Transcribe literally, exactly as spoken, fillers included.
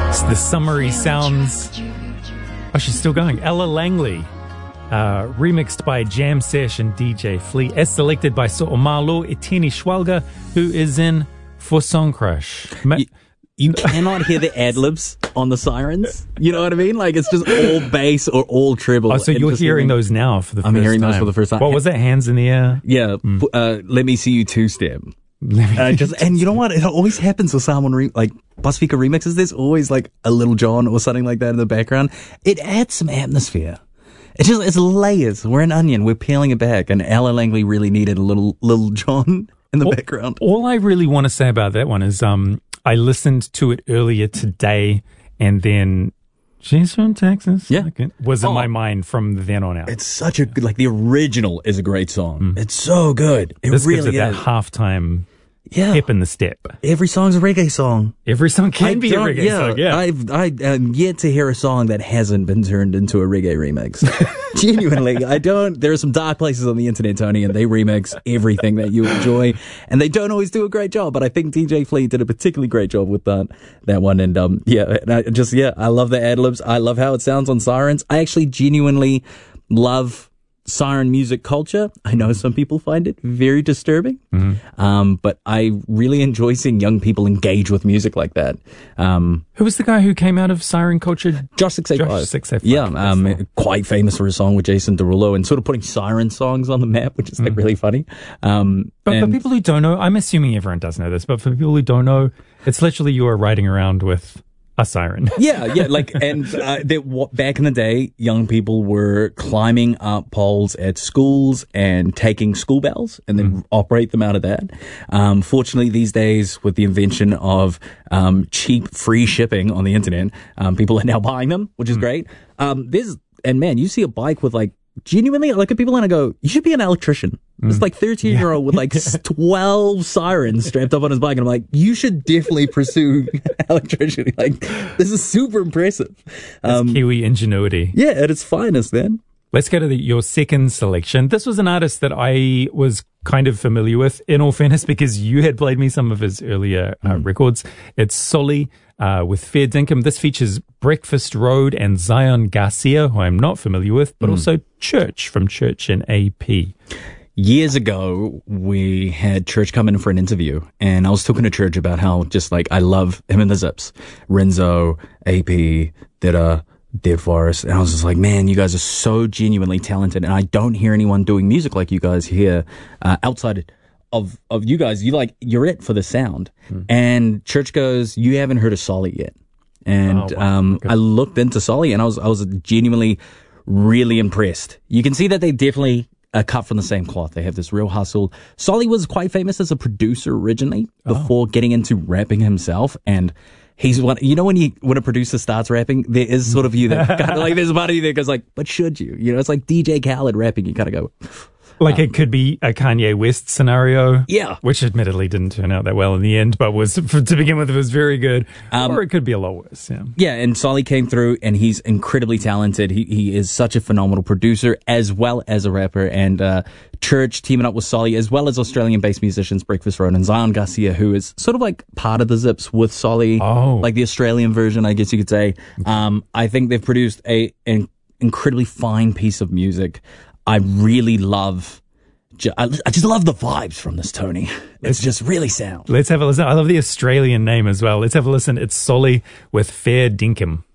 It's the summery sounds. Oh, she's still going. Ella Langley, uh, remixed by Jam Sesh and D J Flea, as selected by So'omalo Eteni Schwalga, who is in For Song Crush. Ma- you, you cannot hear the ad-libs on the sirens. You know what I mean? Like, it's just all bass or all treble. Oh, so you're hearing those now for the I'm first time. I'm hearing those for the first time. What was that? Hands in the air? Yeah. Mm. Uh, let me see you two-step. Uh, just, and you know what? It always happens with someone re- like Buzzfeeder remixes. There's always like a Little John or something like that in the background. It adds some atmosphere. It's just it's layers. We're an onion. We're peeling it back. And Ella Langley really needed a little Little John in the all, background. All I really want to say about that one is um I listened to it earlier today, and then she's from Texas. Yeah, like it was in oh. my mind from then on out. It's such a good, like the original is a great song. Mm. It's so good. It this really gives it is. That halftime. Yeah. Hip in the step. Every song's a reggae song. Every song can I be a reggae yeah, song, yeah. I've, I am yet to hear a song that hasn't been turned into a reggae remix. Genuinely, I don't. There are some dark places on the internet, Tony, and they remix everything that you enjoy, and they don't always do a great job, but I think D J Flea did a particularly great job with that, that one, and um, yeah, and I just, yeah, I love the ad-libs. I love how it sounds on Sirens. I actually genuinely love siren music culture. I know some people find it very disturbing, mm-hmm. um, but I really enjoy seeing young people engage with music like that. Um, who was the guy who came out of siren culture? Josh six eight five. Josh six eight five. Yeah, um, quite famous for a song with Jason Derulo and sort of putting siren songs on the map, which is like mm-hmm. really funny. Um, but and, for people who don't know, I'm assuming everyone does know this, but for people who don't know, it's literally you are riding around with a siren. yeah, yeah, like, and uh, they, w- back in the day, young people were climbing up poles at schools and taking school bells and then mm. operate them out of that. Um, fortunately, these days, with the invention of um, cheap, free shipping on the internet, um, people are now buying them, which is mm. great. Um, there's, and man, you see a bike with like, genuinely, I look at people and I go, you should be an electrician. Mm. It's like thirteen year old with like twelve sirens strapped up on his bike. And I'm like, you should definitely pursue electricity. Like, this is super impressive. Um, Kiwi ingenuity. Yeah, at its finest, then. Let's go to the, your second selection. This was an artist that I was kind of familiar with, in all fairness, because you had played me some of his earlier uh, mm. records. It's Solly uh, with Fair Dinkum. This features Breakfast Road and Zion Garcia, who I'm not familiar with, but mm. also Church from Church and A P. Years ago, we had Church come in for an interview, and I was talking to Church about how just like I love him and the Zips, Renzo, A P, Dida, Dead Forest, and I was just like, man, you guys are so genuinely talented, and I don't hear anyone doing music like you guys here uh, outside of of you guys. You like you're it for the sound. Mm. And Church goes, you haven't heard of Solly yet, and oh, wow. um, okay. I looked into Solly, and I was I was genuinely really impressed. You can see that they definitely are cut from the same cloth. They have this real hustle. Solly was quite famous as a producer originally before oh. getting into rapping himself, and he's one, you know, when you, when a producer starts rapping, there is sort of you that kind of like, there's a part of you that goes like, but should you? You know, it's like D J Khaled rapping. You kind of go, like um, it could be a Kanye West scenario. Yeah. Which admittedly didn't turn out that well in the end, but was, for, to begin with, it was very good. Um, or it could be a lot worse. Yeah. Yeah. And Solly came through and he's incredibly talented. He, he is such a phenomenal producer as well as a rapper. And, uh, Church teaming up with Solly as well as Australian-based musicians Breakfast Road and Zion Garcia, who is sort of like part of the Zips with Solly, oh. like the Australian version, I guess you could say. Um, I think they've produced a an incredibly fine piece of music. I really love, ju- I, I just love the vibes from this, Tony. It's just really sound. Let's have a listen. I love the Australian name as well. Let's have a listen. It's Solly with Fair Dinkum.